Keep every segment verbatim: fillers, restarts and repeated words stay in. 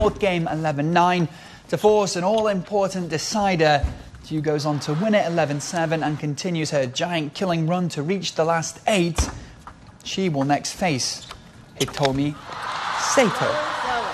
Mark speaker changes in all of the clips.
Speaker 1: Fourth game eleven nine to force an all-important decider. Zhu goes on to win it eleven seven and continues her giant killing run to reach the last eight. She will next face Hitomi Sato.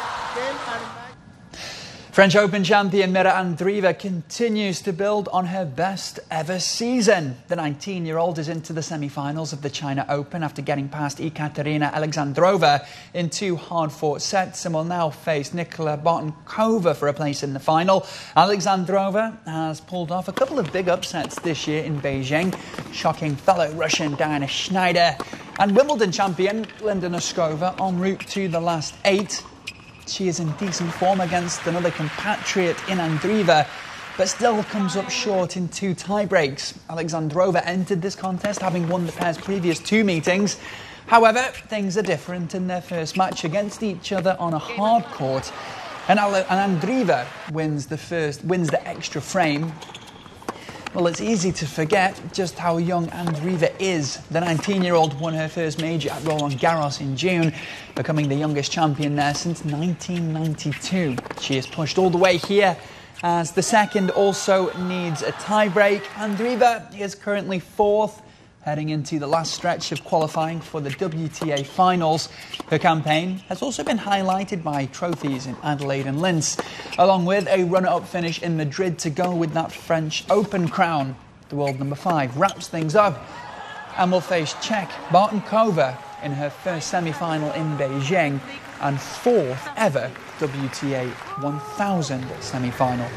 Speaker 1: French Open champion Mira Andreeva continues to build on her best ever season. The nineteen-year-old is into the semi-finals of the China Open after getting past Ekaterina Alexandrova in two hard-fought sets and will now face Nicola Bartenkova for a place in the final. Alexandrova has pulled off a couple of big upsets this year in Beijing, shocking fellow Russian Diana Schneider and Wimbledon champion Linda Noskova en route to the last eight. She is in decent form against another compatriot in Andreeva, but still comes up short in two tie-breaks. Alexandrova entered this contest having won the pair's previous two meetings. However, things are different in their first match against each other on a hard court. And, Ale- and Andreeva wins the first, wins the extra frame. Well, it's easy to forget just how young Andreeva is. The nineteen-year-old won her first major at Roland Garros in June, becoming the youngest champion there since nineteen ninety-two. She is pushed all the way here as the second also needs a tie-break. Andreeva is currently fourth, heading into the last stretch of qualifying for the W T A finals. Her campaign has also been highlighted by trophies in Adelaide and Linz, along with a runner-up finish in Madrid to go with that French Open crown. The world number five wraps things up and will face Czech Bartenkova in her first semi-final in Beijing and fourth ever W T A one thousand semi-final.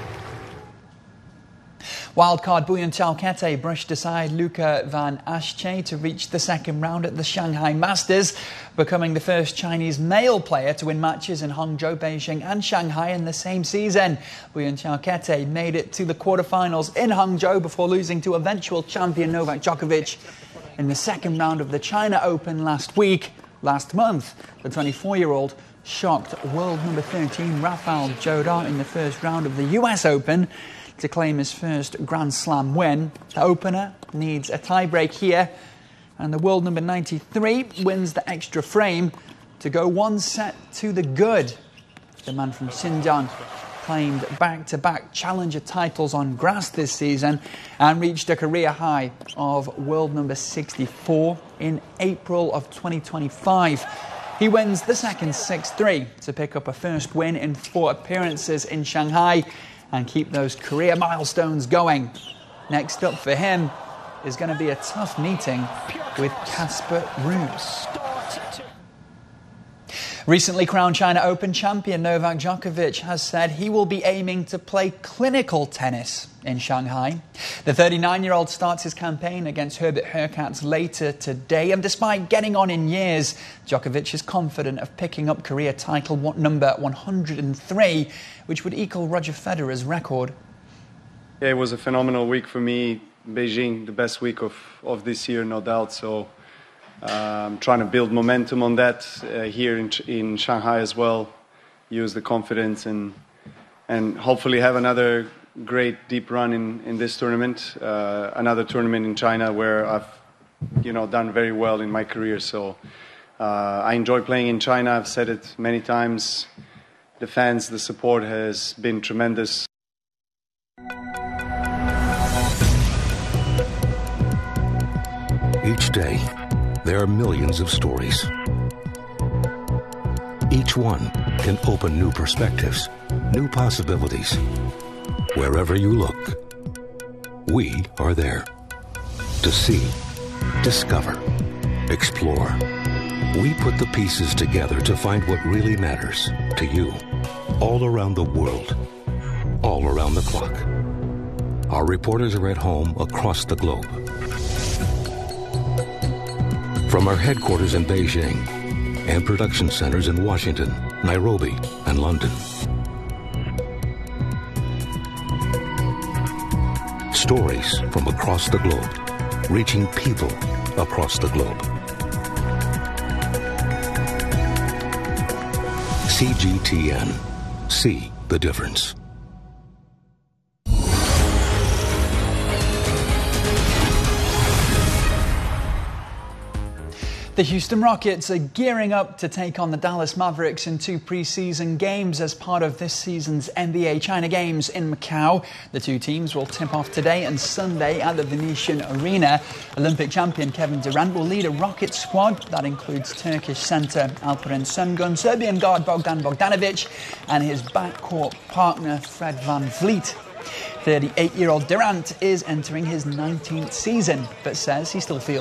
Speaker 1: Wildcard Bojan Chalkete brushed aside Luca Van Assche to reach the second round at the Shanghai Masters, becoming the first Chinese male player to win matches in Hangzhou, Beijing and Shanghai in the same season. Bojan Chalkete made it to the quarterfinals in Hangzhou before losing to eventual champion Novak Djokovic in the second round of the China Open last week. Last month, the twenty-four-year-old shocked world number thirteen Rafael Nadal in the first round of the U S Open to claim his first Grand Slam win. The opener needs a tie-break here, and the world number ninety-three wins the extra frame to go one set to the good. The man from Xinjiang claimed back-to-back challenger titles on grass this season and reached a career high of world number sixty-four in April of twenty twenty-five. He wins the second six three to pick up a first win in four appearances in Shanghai and keep those career milestones going. Next up for him is going to be a tough meeting with Casper Ruud. Recently crowned China Open champion Novak Djokovic has said he will be aiming to play clinical tennis in Shanghai. The thirty-nine-year-old starts his campaign against Herbert Hurkacz later today, and despite getting on in years, Djokovic is confident of picking up career title number one hundred three, which would equal Roger Federer's record.
Speaker 2: Yeah, it was a phenomenal week for me. Beijing, the best week of, of this year, no doubt. So I'm um, trying to build momentum on that uh, here in, in Shanghai as well. Use the confidence and and hopefully have another great deep run in, in this tournament. Uh, another tournament in China where I've you know done very well in my career. So uh, I enjoy playing in China. I've said it many times. The fans, the support has been tremendous.
Speaker 3: Each day, there are millions of stories. Each one can open new perspectives, new possibilities. Wherever you look, we are there. To see, discover, explore. We put the pieces together to find what really matters to you, all around the world, all around the clock. Our reporters are at home across the globe. From our headquarters in Beijing and production centers in Washington, Nairobi, and London. Stories from across the globe, reaching people across the globe. C G T N. See the difference.
Speaker 1: The Houston Rockets are gearing up to take on the Dallas Mavericks in two preseason games as part of this season's N B A China Games in Macau. The two teams will tip off today and Sunday at the Venetian Arena. Olympic champion Kevin Durant will lead a Rockets squad that includes Turkish centre Alperen Şengün, Serbian guard Bogdan Bogdanovic and his backcourt partner Fred VanVleet. thirty-eight-year-old Durant is entering his nineteenth season, but says he still feels